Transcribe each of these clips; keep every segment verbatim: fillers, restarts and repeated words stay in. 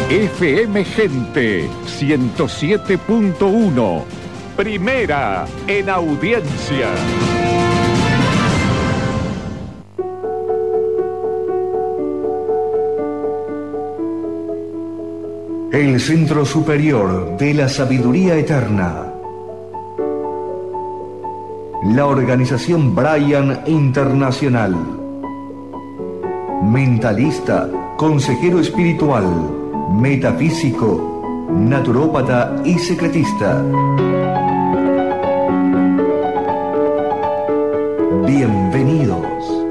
F M Gente ciento siete punto uno. Primera en audiencia. El Centro Superior de la Sabiduría Eterna. La Organización Brian Internacional. Mentalista, consejero espiritual, metafísico, naturópata y secretista. Bienvenidos.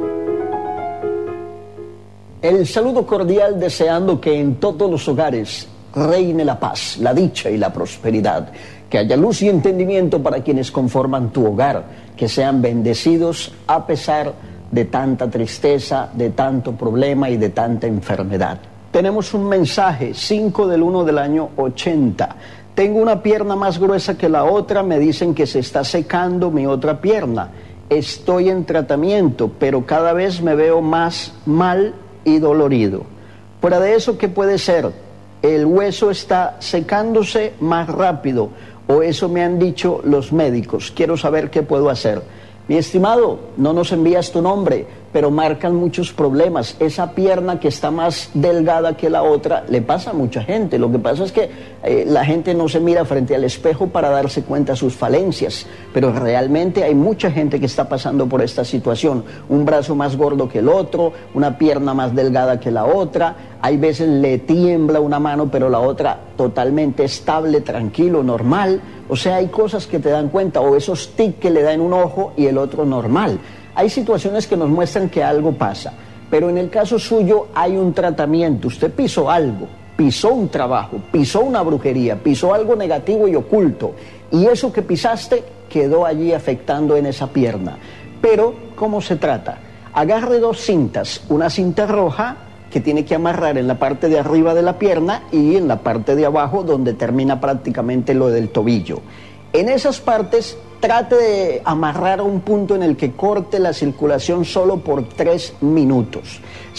El saludo cordial deseando que en todos los hogares reine la paz, la dicha y la prosperidad. Que haya luz y entendimiento para quienes conforman tu hogar. Que sean bendecidos a pesar de tanta tristeza, de tanto problema y de tanta enfermedad. Tenemos un mensaje, cinco del uno del año ochenta. Tengo una pierna más gruesa que la otra, me dicen que se está secando mi otra pierna. Estoy en tratamiento, pero cada vez me veo más mal y dolorido. Fuera de eso, ¿qué puede ser? El hueso está secándose más rápido, o eso me han dicho los médicos. Quiero saber qué puedo hacer. Mi estimado, no nos envías tu nombre, pero marcan muchos problemas. Esa pierna que está más delgada que la otra le pasa a mucha gente. Lo que pasa es que eh, la gente no se mira frente al espejo para darse cuenta de sus falencias, pero realmente hay mucha gente que está pasando por esta situación. Un brazo más gordo que el otro, una pierna más delgada que la otra. Hay veces le tiembla una mano, pero la otra totalmente estable, tranquilo, normal. O sea, hay cosas que te dan cuenta, o esos tics que le da en un ojo y el otro normal. Hay situaciones que nos muestran que algo pasa, pero en el caso suyo hay un tratamiento. Usted pisó algo, pisó un trabajo, pisó una brujería, pisó algo negativo y oculto, y eso que pisaste quedó allí afectando en esa pierna. Pero, ¿cómo se trata? Agarre dos cintas, una cinta roja que tiene que amarrar en la parte de arriba de la pierna y en la parte de abajo donde termina prácticamente lo del tobillo. En esas partes trate de amarrar a un punto en el que corte la circulación solo por tres minutos.